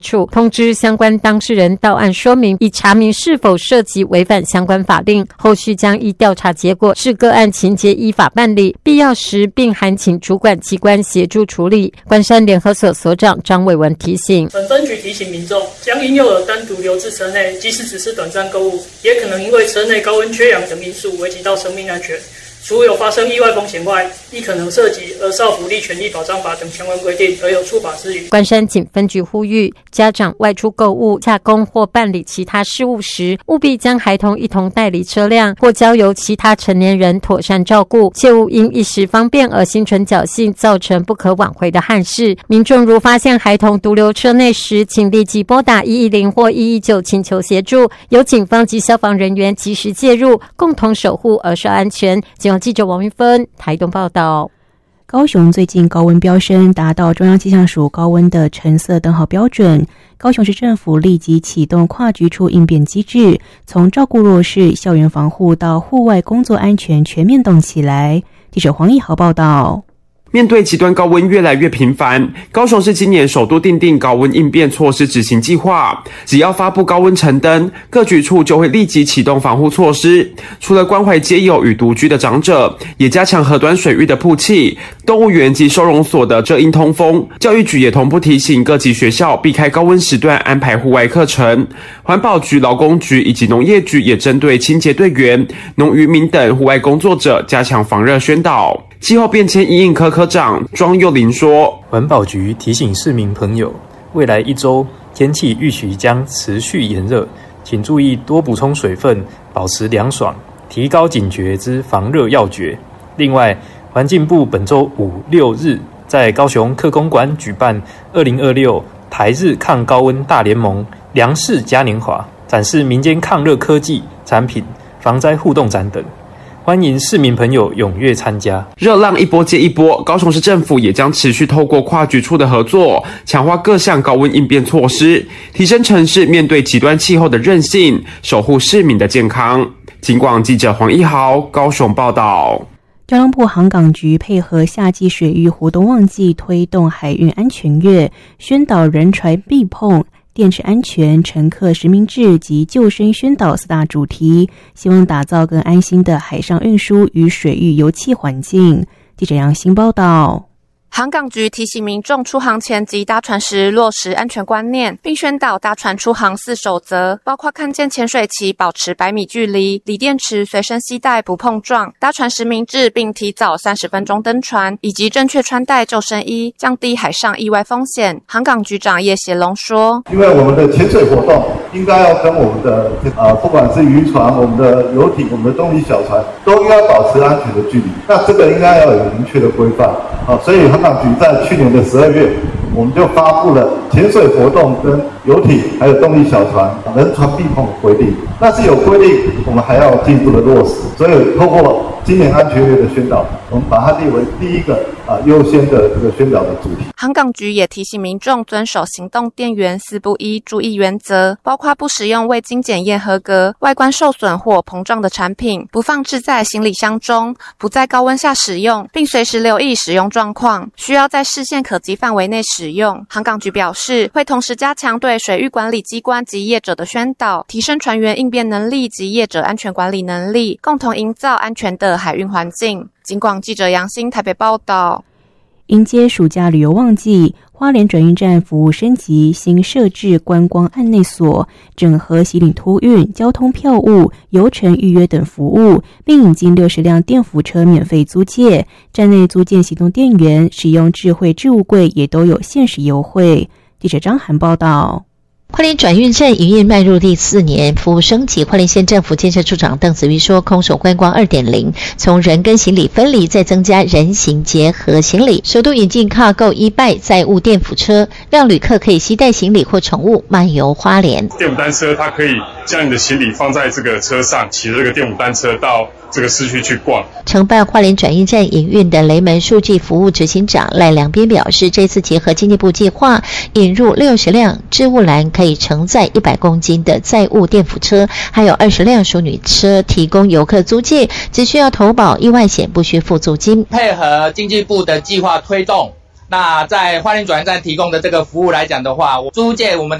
处通知相关当事人到案说明，以查明是否涉及违反相关法令，后续将依调查结果视个案情节依法办理，必要时并函请主管机关协助处理。关山联合所所长张伟文提醒， 本分局提醒民众，将婴幼儿单独留至车内，即使只是短暂购物，也可能因为车内高温缺氧等因素危及到生命安全。除有发生意外风险外，亦可能涉及《儿少福利权益保障法》等相关规定，而有触法之余。 关山警分局呼吁家长外出购物、洽公或办理其他事务时，务必将孩童一同带离车辆，或交由其他成年人妥善照顾，切勿因一时方便而心存侥幸，造成不可挽回的憾事。民众如发现孩童独留车内时，请立即拨打110或119请求协助，由警方及消防人员及时介入，共同守护儿少安全。记者王云芬台东报道。 高雄最近高温飙升，达到中央气象署高温的橙色灯号标准。高雄市政府立即启动跨局处应变机制，从照顾弱势、校园防护到户外工作安全全面动起来。记者黄义豪报道。 面对极端高温越来越频繁，高雄市今年首度订定高温应变措施执行计划，只要发布高温橙灯，各局处就会立即启动防护措施。除了关怀街友与独居的长者，也加强河端水域的曝气、动物园及收容所的遮阴通风。教育局也同步提醒各级学校避开高温时段安排户外课程。环保局、劳工局以及农业局也针对清洁队员、农渔民等户外工作者加强防热宣导。气候变迁因应科科长庄佑林说， 环保局提醒市民朋友，未来1周天气预期将持续炎热，请注意多补充水分，保持凉爽，提高警觉之防热要诀。另外，环境部本周5、6日在高雄科工馆举办2026台日抗高温大联盟粮食嘉年华，展示民间抗热科技产品、防灾互动展等。欢迎市民朋友踊跃参加。 热浪一波接一波，高雄市政府也将持续透过跨局处的合作，强化各项高温应变措施，提升城市面对极端气候的韧性，守护市民的健康。警广记者黄一豪高雄报道。 交通部航港局配合夏季水域活动旺季，推动海运安全月，宣导人船避碰、电池安全、乘客实名制及救生宣导4大主题，希望打造更安心的海上运输与水域油气环境。记者杨欣报道。 航港局提醒民众出航前及搭船时落实安全观念，并宣导搭船出航4守则，包括看见潜水旗保持100米距离，锂电池随身携带不碰撞，搭船实名制并提早30分钟登船，以及正确穿戴救生衣，降低海上意外风险。航港局长叶协龙说， 因为我们的潜水活动应该要跟我们的不管是渔船、我们的游艇、我们的动力小船都应该保持安全的距离，那这个应该要有明确的规范。所以航港局在去年的12月，我们就发布了潜水活动跟游艇还有动力小船人船避碰的规定。但是有规定，我们还要进一步的落实。所以透过今年安全月的宣导，我们把它列为第一个优先的这个宣导的主题。 航港局也提醒民众遵守行动电源4不1注意原则，包括不使用未经检验合格、外观受损或膨胀的产品，不放置在行李箱中，不在高温下使用，并随时留意使用状况，需要在视线可及范围内使用。航港局表示，会同时加强对水域管理机关及业者的宣导，提升船员应变能力及业者安全管理能力，共同营造安全的海运环境。警广记者杨欣台北报道。 迎接暑假旅游旺季，花莲转运站服务升级，新设置观光案内所，整合洗领托运、交通票务、游程预约等服务，并引进60辆电扶车免费租借，站内租借行动电源，使用智慧置物柜也都有限时优惠。记者张涵报道。 花莲转运站营运迈入第4年，服务升级。花莲县政府建设处长邓子瑜说，空手观光 2.0 从人跟行李分离，再增加人行结合行李，首度引进 Cargo e-bike 载物电扶车，让旅客可以携带行李或宠物漫游花莲。 电扶单车它可以将你的行李放在这个车上，骑着这个电扶单车到这个市区去逛。 承办花莲转运站营运的雷门数据服务执行长赖良边表示，这次结合经济部计划，引入60辆置物篮可以承载100公斤的载物电扶车，还有20辆淑女车提供游客租借，只需要投保意外险，不需付租金。 配合经济部的计划推动， 那在花莲转运站提供的这个服务来讲的话，租借我们的